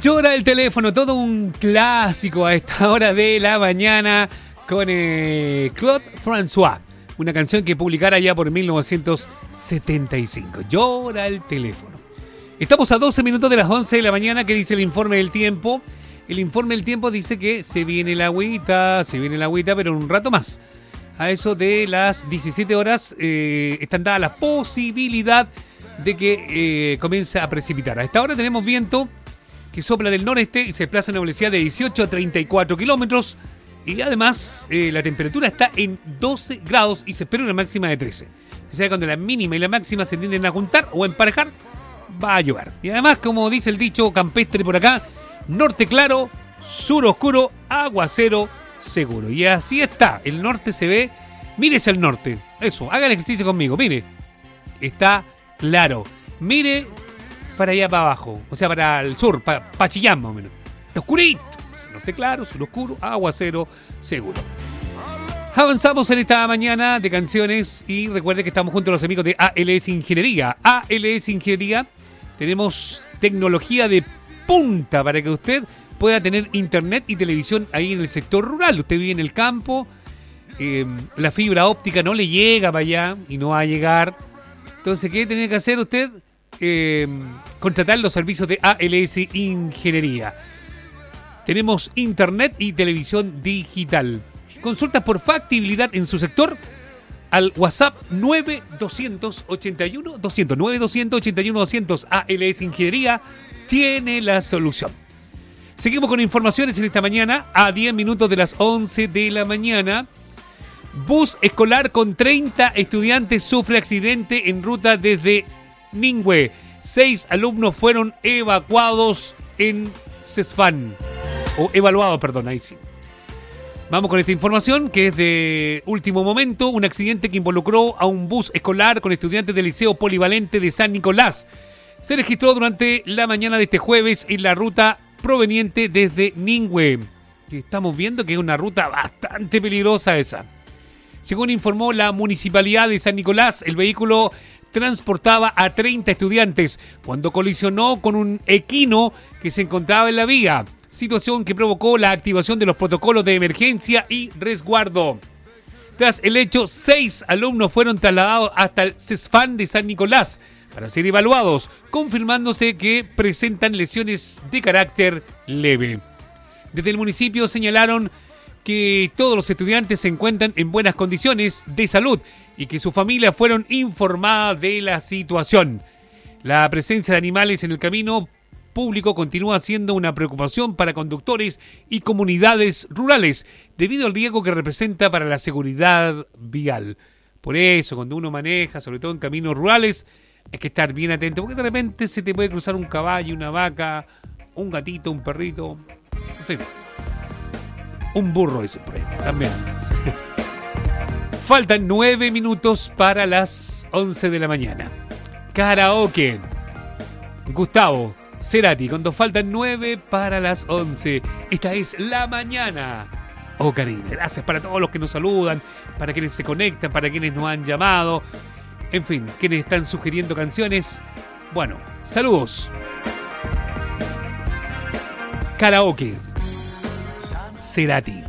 Llora el teléfono, todo un clásico a esta hora de la mañana con Claude François, una canción que publicara ya por 1975. Llora el teléfono. Estamos a 12 minutos de las 11 de la mañana. ¿Qué dice el informe del tiempo? El informe del tiempo dice que se viene la agüita, pero un rato más. A eso de las 17 horas están dadas la posibilidad de que comience a precipitar. A esta hora tenemos viento que sopla del noreste y se desplaza a una velocidad de 18 a 34 kilómetros. Y además la temperatura está en 12 grados y se espera una máxima de 13. O sea, cuando la mínima y la máxima se tienden a juntar o a emparejar, va a llover. Y además, como dice el dicho campestre por acá, norte claro, sur oscuro, aguacero seguro. Y así está, el norte se ve, mírese al norte, eso, haga el ejercicio conmigo, mire, está claro, mire para allá para abajo, o sea, para el sur, para Chillán más o menos, está oscurito, norte claro, sur oscuro, aguacero seguro. Avanzamos en esta mañana de canciones y recuerde que estamos junto a los amigos de ALS Ingeniería. ALS Ingeniería, tenemos tecnología de punta para que usted pueda tener internet y televisión ahí en el sector rural. Usted vive en el campo, la fibra óptica no le llega para allá y no va a llegar. Entonces, ¿qué tiene que hacer usted? Contratar los servicios de ALS Ingeniería. Tenemos internet y televisión digital. Consultas por factibilidad en su sector al WhatsApp 9281-200. 9281-200. ALS Ingeniería tiene la solución. Seguimos con informaciones en esta mañana a 10 minutos de las 11 de la mañana. Bus escolar con 30 estudiantes sufre accidente en ruta desde Ningüe. 6 alumnos fueron evacuados en CESFAN. O evaluados, perdón, ahí sí. Vamos con esta información que es de último momento. Un accidente que involucró a un bus escolar con estudiantes del Liceo Polivalente de San Nicolás se registró durante la mañana de este jueves en la ruta proveniente desde Ningüe. Estamos viendo que es una ruta bastante peligrosa esa. Según informó la Municipalidad de San Nicolás, el vehículo transportaba a 30 estudiantes cuando colisionó con un equino que se encontraba en la vía. Situación que provocó la activación de los protocolos de emergencia y resguardo. Tras el hecho, 6 alumnos fueron trasladados hasta el CESFAN de San Nicolás para ser evaluados, confirmándose que presentan lesiones de carácter leve. Desde el municipio señalaron que todos los estudiantes se encuentran en buenas condiciones de salud y que sus familias fueron informadas de la situación. La presencia de animales en el camino público continúa siendo una preocupación para conductores y comunidades rurales debido al riesgo que representa para la seguridad vial. Por eso, cuando uno maneja, sobre todo en caminos rurales, hay que estar bien atento porque de repente se te puede cruzar un caballo, una vaca, un gatito, un perrito, en fin, un burro ese por ahí también. Faltan 9 minutos para las 11 de la mañana. Karaoke. Gustavo Cerati, cuando faltan 9 para las 11. Esta es La Mañana. Oh, Karina, gracias para todos los que nos saludan, para quienes se conectan, para quienes nos han llamado. En fin, quienes están sugiriendo canciones. Bueno, saludos. Karaoke. Cerati.